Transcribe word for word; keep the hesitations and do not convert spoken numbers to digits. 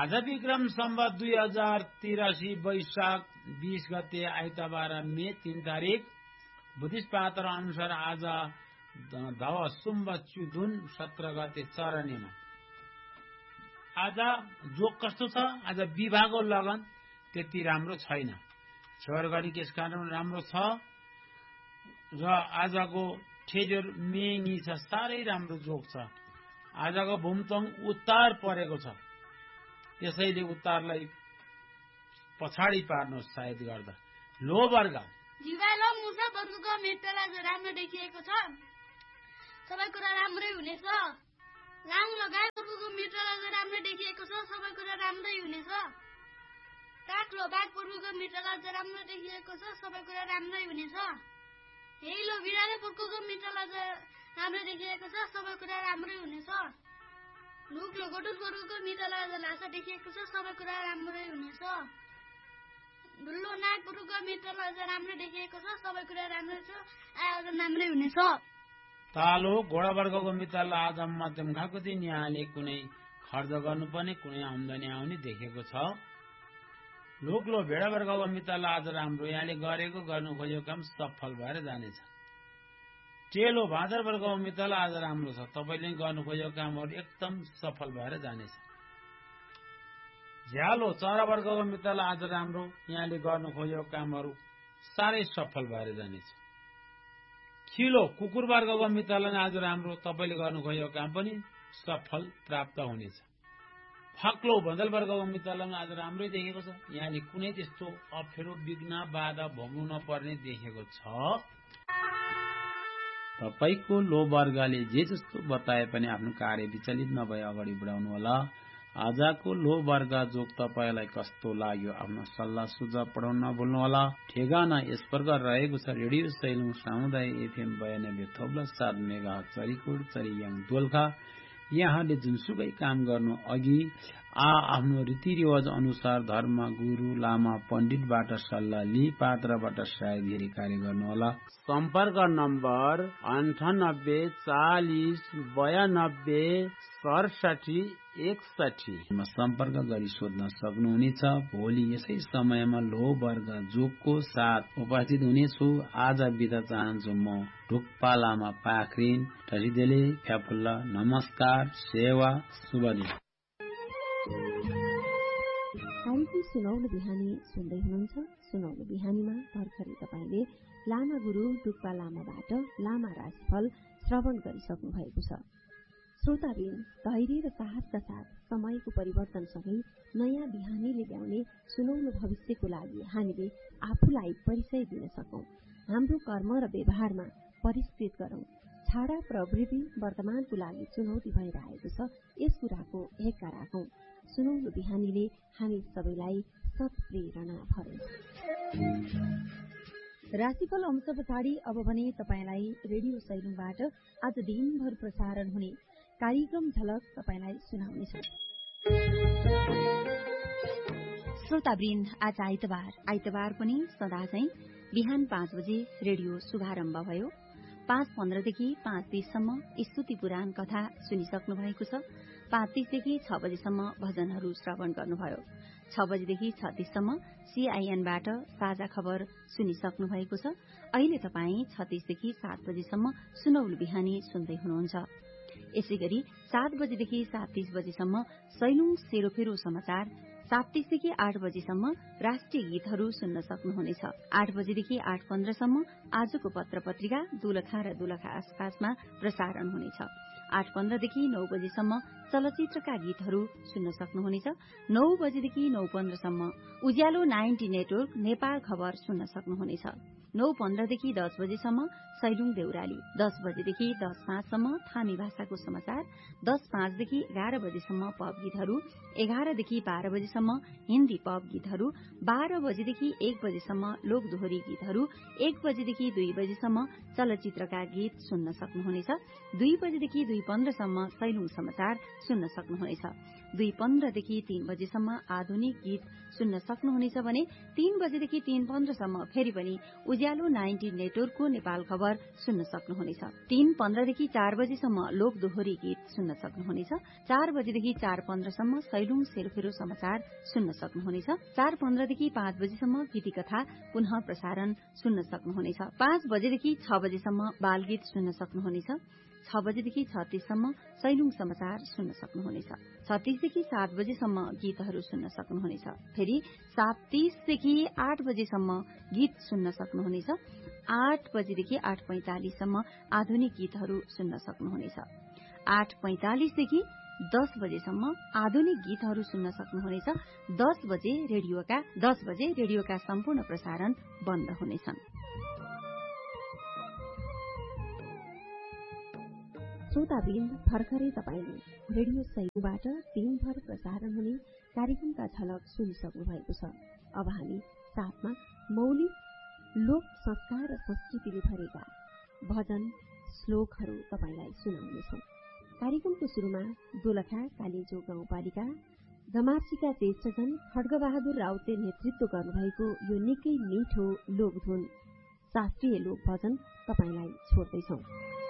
आज विक्रम सम्वत दुई हजार तिरासी वैशाख बीस गते आइतबार मे तीन तारिक बुद्धिस्ट पात्र अनुसार आज धव सुम्ब चुधुन सत्र गते चरणीमा। आज जोग कस्तो छ? आज विवाहको लगन त्यति राम्रो छैन। छेउरगढी त्यस कारण राम्रो छ र आजको ठेजोर मेङ्गी छ, साह्रै राम्रो जोग छ। आजको भूमतङ उत्तार परेको छ, त्यसैले उत्तारलाई पछाडि पार्नुहोस् सायद गर्दा। लो वर्ग जीवालो मुसा वर्गको मृत्युलाई राम्रो देखिएको छ, सबै कुरा राम्रै हुनेछ। लाङ लगाए वर्गको मृत्युलाई राम्रो देखिएको छ, सबै कुरा राम्रै हुनेछ। काक्लो बाघ वर्गको मृत्युलाई राम्रो देखिएको छ, सबै कुरा राम्रै हुनेछ। हेलो बिरालो वर्गको मृत्युलाई राम्रो देखिएको छ, सबै कुरा राम्रै हुनेछ। लुक्लो गटुस वर्गको मृत्युलाई लासा देखिएको छ, सबै कुरा राम्रै हुनेछ। डुल्लो नाग वर्गको मृत्युलाई राम्रो देखिएको छ, सबै कुरा राम्रै छ, आज राम्रै हुनेछ। तालो घोडा वर्गको मित्रलाई आज मध्यम खालको दिन यहाँले कुनै खर्च गर्नुपर्ने, कुनै आम्दानी आउने देखेको छ। लोक्लो भेडा वर्गको मित्रलाई आज राम्रो, यहाँले गरेको गर्नु खोजेको काम सफल भएर जानेछ। टेलो भादर वर्गको मित्रलाई आज राम्रो छ, तपाईले गर्नु खोजेको कामहरू एकदम सफल भएर जानेछ। झ्यालो चरा वर्गको मित्रलाई आज राम्रो, यहाँले गर्नु खोजेको कामहरू साह्रै सफल भएर जानेछ। खिलो कुकुर वर्गको मित्रलाई आज राम्रो, तपाईले गर्नु खोजेको काम पनि सफल प्राप्त हुनेछ। फक्लो बदल वर्गको मित्रलाई आज राम्रै देखेको छ, यहाँले कुनै त्यस्तो अप्ठ्यारो विघ्न बाधा भोग्नु नपर्ने देखेको छ। तपाईको लो वर्गले जे जस्तो बताए पनि आफ्नो कार्य विचलित नभए अगाडि बढाउनु होला। आजको लो वर्ग जोग तपाईलाई कस्तो लाग्यो? आफ्नो सल्लाह सुझाव पठाउन नभुल्नु होला। ठेगाना यस प्रकार रहेको छ। रेडियो सैलुङ सामुदायिक एफएम बयानब्बे थोप्लस सात मेगा चरीकोट चरीयाङ दोलखा। यहाँले जुनसुकै काम गर्नु अघि आ आफ्नो रीतिरिवाज अनुसार धर्म गुरु लामा पण्डितबाट सल्लाह लिई पात्रबाट सायद कार्य गर्नुहोला। सम्पर्क नम्बर अन्ठानब्बे चालिस बयानब्बे सडसठी एकसठी मा सम्पर्क गरी सोध्न सक्नुहुनेछ। भोलि यसै समयमा लो वर्ग जोगको साथ उपस्थित हुनेछु। आज बिदा चाहन्छु म ढुक्पा लामा पाखरिन टरिदेले फ्याफुल्ला। नमस्कार, सेवा, शुभ दिन। कार्यक्रम सुनौलो बिहानी सुन्दै हुनुहुन्छ। सुनौलो बिहानीमा भर्खरै तपाईँले लामा गुरु डुक्पा लामाबाट लामा राजफल श्रवण गरिसक्नु भएको छ। श्रोताबिन, धैर्य र साहसका साथ समयको परिवर्तनसँगै नयाँ बिहानीले ल्याउने सुनौलो भविष्यको लागि हामीले आफूलाई परिचय दिन सकौं। हाम्रो कर्म र व्यवहारमा परिष्कृत गरौं। छाडा प्रवृत्ति वर्तमानको लागि चुनौती भएर आएको छ, यस कुराको हेक्का राखौं। सुनौलो बिहानीले हामी सबैलाई सत्प्रेरणा भरौं। राशिफल अंश पछाडि अब भने तपाईलाई रेडियो सैलुङबाट आज दिनभर प्रसारण हुने कार्यक्रम झलक तपाईलाई सुनाउनेछौं। श्रोतावृन्द, आज आइतबार आइतबार पनि सदा चाहिँ बिहान पाँच बजे रेडियो शुभारम्भ भयो। पाँच पन्ध्रदेखि पाँच तीससम्म स्तुति पुराण कथा सुनिसक्नु भएको छ। पाँच तीसदेखि छ बजेसम्म भजनहरू श्रवण गर्नुभयो। छ बजेदेखि छ तीससम्म सीआईएनबाट साझा खबर सुनिसक्नु भएको छ। अहिले तपाईँ छत्तीसदेखि सात बजेसम्म सुनौलो बिहानी सुन्दै हुनुहुन्छ। यसै गरी सात बजेदेखि सात तीस बजेसम्म सैलुङ सेरोफेरो समाचार, सात तीसदेखि आठ बजेसम्म राष्ट्रिय गीतहरू सुन्न सक्नुहुनेछ। आठ बजेदेखि आठ पन्ध्रसम्म आजको पत्र पत्रिका दोलखा र दोलखा आसपासमा प्रसारण हुनेछ। आठ पन्ध्रदेखि नौ बजेसम्म चलचित्रका गीतहरू सुन्न सक्नुहुनेछ। नौ बजेदेखि नौ पन्ध्रसम्म उज्यालो नाइन्टी नेटवर्क नेपाल खबर सुन्न सक्नुहुनेछ। नौ पन्ध्रदेखि दस बजेसम्म सैलुङ देउराली, दस बजेदेखि दस पाँचसम्म थामी भाषाको समाचार, दस पाँचदेखि एघार बजेसम्म पब गीतहरू, एघारदेखि बाह्र बजेसम्म हिन्दी पब गीतहरू, बाह्र बजेदेखि एक बजेसम्म लोकदोहोरी गीतहरू, एक बजेदेखि दुई बजेसम्म चलचित्रका गीत सुन्न सक्नुहुनेछ। दुई बजेदेखि दुई पन्ध्रसम्म सैलुङ समाचार सुन्न सक्नुहुनेछ। दुई पन्ध्रदेखि तीन बजेसम्म आधुनिक गीत सुन्न सक्नुहुनेछ भने तीन बजेदेखि तीन पन्ध्रसम्म फेरि पनि उज्यालो नाइन्टी नेटवर्कको नेपाल खबर सुन्न सक्नुहुनेछ। तीन पन्ध्रदेखि चार बजेसम्म लोक दोहोरी गीत सुन्न सक्नुहुनेछ। चार बजेदेखि चार पन्ध्रसम्म सैलुङ सेरोफेरो समाचार सुन्न सक्नुहुनेछ। चार पन्ध्रदेखि पाँच बजेसम्म गीती कथा पुनः प्रसारण सुन्न सक्नुहुनेछ। पाँच बजेदेखि छ बजेसम्म बालगीत सुन्न सक्नुहुनेछ। छ बजेदेखि छत्तीससम्म सैलुङ समाचार सुन्न सक्नुहुनेछ। छत्तीसदेखि सात बजेसम्म गीतहरू सुन्न सक्नुहुनेछ। फेरि सात तीसदेखि आठ बजेसम्म गीत सुन्न सक्नुहुनेछ। आठ बजेदेखि आठ पैंतालिससम्म आधुनिक गीतहरू सुन्न सक्नुहुनेछ। आठ पैंतालिसदेखि दस बजेसम्म आधुनिक गीतहरू सुन्न सक्नुहुनेछ। दस बजे रेडियोका दस बजे रेडियोका सम्पूर्ण प्रसारण बन्द हुनेछन्। श्रोतावृन्द, भर्खरै तपाईँले रेडियो सैलुङबाट दिनभर प्रसारण हुने कार्यक्रमका झलक सुनिसक्नु भएको छ। अब हामी साथमा मौलिक लोक संस्कार र संस्कृतिले भरेका भजन श्लोकहरू तपाईँलाई सुनाउनेछौँ। कार्यक्रमको शुरूमा दोलखा कालिजो गाउँपालिका गमार्सीका ज्येष्ठजन खड्गबहादुर राउतले नेतृत्व गर्नुभएको यो निकै मिठो लोकधुन शास्त्रीय लोक भजन तपाईँलाई छोड्दैछौँ।